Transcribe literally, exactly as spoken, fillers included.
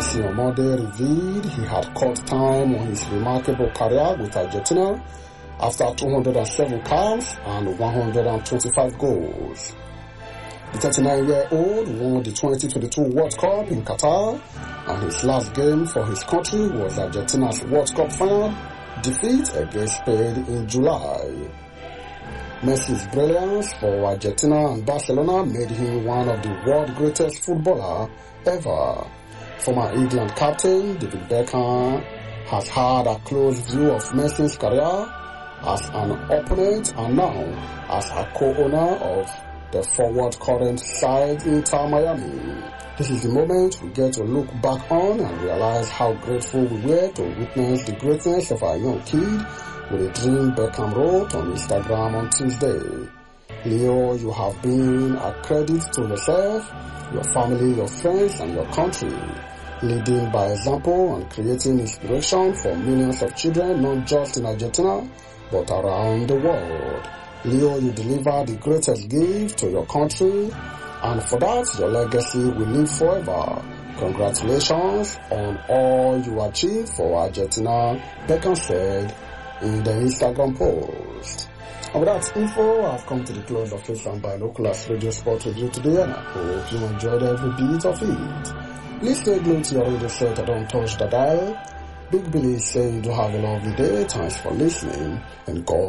Messi on Monday revealed he had cut time on his remarkable career with Argentina after two hundred seven caps and one hundred twenty-five goals. The thirty-nine-year-old won the twenty twenty-two World Cup in Qatar, and his last game for his country was Argentina's World Cup final defeat against Spain in July. Messi's brilliance for Argentina and Barcelona made him one of the world's greatest footballers ever. Former England captain David Beckham has had a close view of Messi's career as an opponent and now as a co-owner of the forward current side Inter Miami. This is the moment we get to look back on and realize how grateful we were to witness the greatness of our young kid with a dream, Beckham wrote on Instagram on Tuesday. Leo, you have been a credit to yourself, your family, your friends, and your country, leading by example and creating inspiration for millions of children, not just in Argentina, but around the world. Leo, you deliver the greatest gift to your country, and for that, your legacy will live forever. Congratulations on all you achieved for Argentina, Beckham said in the Instagram post. And with that info, I've come to the close of this and Binoculars Radio Sport Review today, and I hope you enjoyed every bit of it. Please stay glued to your radio set and don't touch the dial. Big Billy is saying do have a lovely day. Thanks for listening, and God